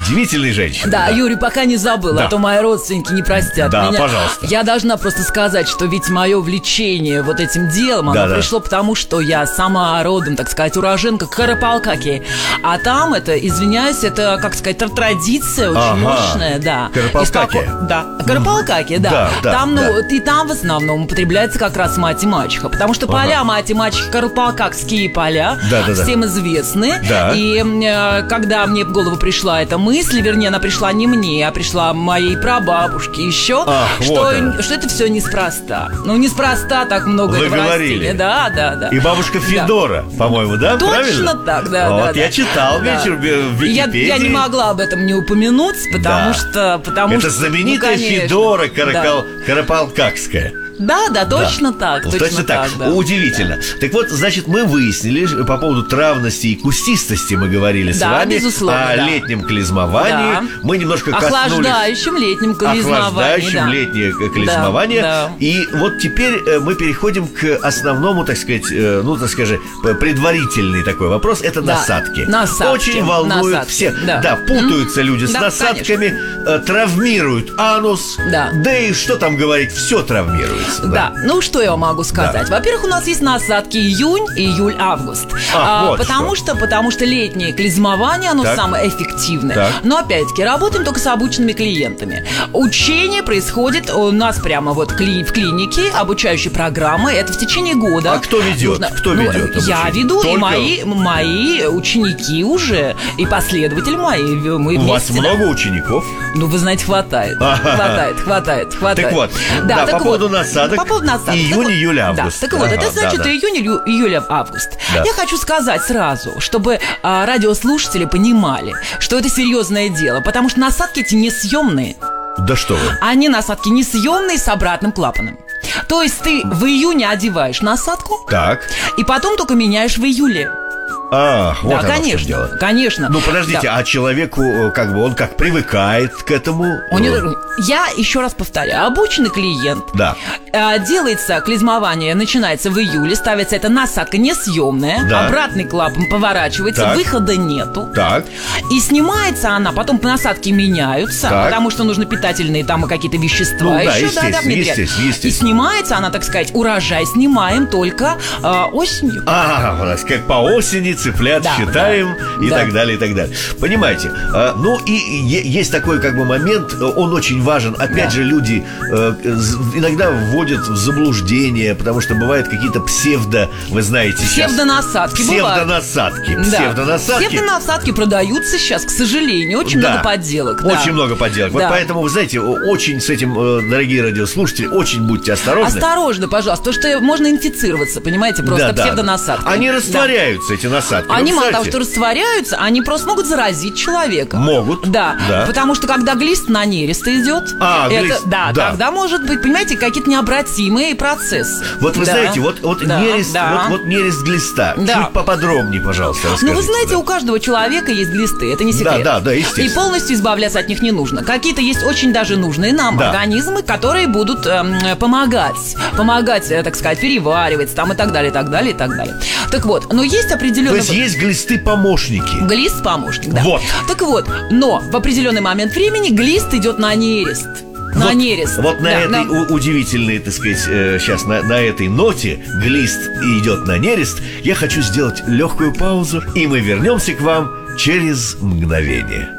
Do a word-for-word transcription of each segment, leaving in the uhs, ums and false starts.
удивительной женщиной. Да, да. Юрий, пока не забыла, да. а то мои родственники не простят да, меня. Пожалуйста. Я должна просто сказать, что ведь мое увлечение вот этим делом, да, оно да. пришло потому, что я сама родом, так сказать, уроженка Карапалкаки. А там это, извиняюсь, это, как сказать, традиция очень ага. мощная, да. Карапалкаки. Да, Карапалкаки, да. да, да там, да. ну, и там в основном употребляется как раз мать и мачеха, потому что ага. поля мать и мачеха, карапалкакские поля, да, да, всем да. известны. Да. И э, когда мне в голову пришла эта мысль, вернее, она пришла не мне, а пришла моей прабабушке еще, Ах, что, вот что это все неспроста. Ну, неспроста так много Вы этого говорили. растения. Да, да, да. И бабушка Федора, да. по-моему, да? Точно Правильно? так, да. Вот, да, да. я читал да. вечер в Википедии. Я, я не могла об этом не упомянуть, потому да. что... Потому это что, знаменитая ну, Федора Каракал... да. Карапалкакская. Да, да, точно да. так. Точно, точно так. так да. Удивительно. Да. Так вот, значит, мы выяснили по поводу травности и кустистости, мы говорили да, с вами безусловно, о да. летнем клизмовании. Да. Мы немножко коснулись охлаждающем летнем клизмовании. Охлаждающем да. летнее клизмование. Да, да. И вот теперь мы переходим к основному, так сказать, ну, так скажем, предварительный такой вопрос. Это да. насадки. Насадки. Очень волнуют насадки. всех. Да, да путаются mm-hmm. люди с да, насадками, конечно. Травмируют анус. Да. да и что там говорить, все травмируется. Да. да. Ну, что я могу сказать? Да. Во-первых, у нас есть насадки июнь, июль, август. А, а, вот потому что. что потому что летнее клизмование, оно так. самое эффективное. Так. Но опять-таки работаем только с обученными клиентами. Учение происходит у нас прямо вот кли- в клинике, обучающие программы. Это в течение года. А кто ведет? Нужно... Кто ну, ведет? Я веду, только... и мои, мои ученики уже, и последователи мои. Мы у вместе, вас да. много учеников? Ну, вы знаете, хватает. Хватает, хватает, хватает. Так вот, да, да, так по поводу вот, насадок. По поводу насадок. Июнь, июль, август. Да, так вот, ага, это значит да, да. июнь, июль, август. Да. Я хочу сказать сразу, чтобы а, радиослушатели понимали, что это серьезное дело, потому что насадки эти несъемные. Да что вы? Они насадки несъемные с обратным клапаном. То есть ты в июне одеваешь насадку, так. и потом только меняешь в июле. А, вот да, конечно, дело. конечно. Ну, подождите, да. а человеку, как бы, он как привыкает к этому? Он не... Я еще раз повторяю, обученный клиент. Да. Делается клизмование, начинается в июле, ставится эта насадка несъемная, да. обратный клапан поворачивается, так. выхода нету. Так. И снимается она, потом насадки меняются, так. потому что нужны питательные там какие-то вещества. Ну, да, еще, естественно, да, да, естественно, естественно. И снимается она, так сказать, урожай снимаем только э, осенью. А, у нас как по осени цыплят да, считаем да, и да. так далее, и так далее. Понимаете? А, ну и есть такой как бы момент, он очень важен. Опять да. же, люди э, иногда вводят в заблуждение, потому что бывают какие-то псевдо, вы знаете, псевдонасадки. Псевдонасадки. Да. Псевдонасадки. Псевдонасадки продаются сейчас, к сожалению. Очень да. много подделок. Очень да. много подделок. Да. Вот поэтому, вы знаете, очень с этим, дорогие радиослушатели, очень будьте осторожны. Осторожно, пожалуйста, потому что можно инфицироваться, понимаете, просто да, псевдонасадки. Да. Они растворяются, да. эти насадки. Они мало того, что растворяются, они просто могут заразить человека. Могут. Да. да. Потому что когда глист на нерест идет, а, это, глист, да, да, тогда может быть, понимаете, какие-то необратимые процессы. Вот вы да. знаете, вот, вот, да, нерест, да. вот, вот нерест глиста. Да. Чуть поподробнее, пожалуйста, расскажите. Ну, вы знаете, да. у каждого человека есть глисты, это не секрет. Да, да, да, естественно. И полностью избавляться от них не нужно. Какие-то есть очень даже нужные нам да. организмы, которые будут э, помогать, помогать, э, так сказать, переваривать там и так далее, и так далее, и так далее. Так вот, но есть определенные... То есть есть глисты-помощники. Глист-помощник, да. Вот. Так вот, но в определенный момент времени глист идет на нерест. На вот, нерест. Вот на да, этой да. у- удивительной, так сказать, э, сейчас на, на этой ноте глист идет на нерест. Я хочу сделать легкую паузу, и мы вернемся к вам через мгновение.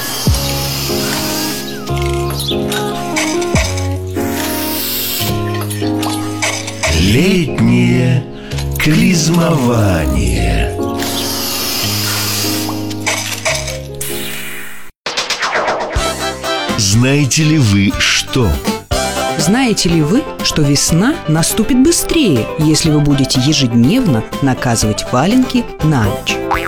Летнее клизмование. Знаете ли вы что? Знаете ли вы, что весна наступит быстрее, если вы будете ежедневно наказывать валенки на ночь?